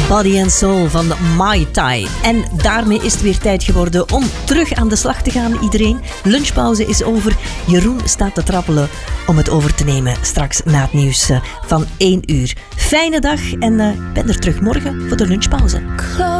Body and Soul van Mai Tai. En daarmee is het weer tijd geworden om terug aan de slag te gaan, iedereen. Lunchpauze is over. Jeroen staat te trappelen om het over te nemen straks na het nieuws van 1 uur. Fijne dag en ben er terug morgen voor de lunchpauze.